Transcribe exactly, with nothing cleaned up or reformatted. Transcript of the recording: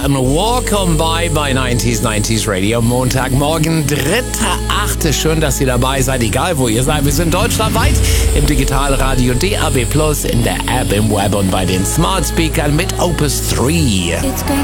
ein Welcome by bei neunziger neunzig Radio. Montagmorgen, dritter achte Schön, dass ihr dabei seid, egal wo ihr seid. Wir sind deutschlandweit im Digitalradio D A B plus, in der App, im Web und bei den Smart Speakern mit Opus drei.